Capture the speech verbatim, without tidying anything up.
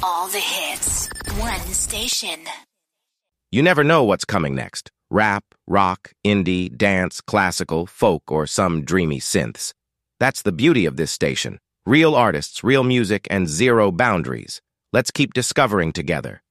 All the hits. One station. You never know what's coming next. Rap, rock, indie, dance, classical, folk, or some dreamy synths. That's the beauty of this station. Real artists, real music, and zero boundaries. Let's keep discovering together.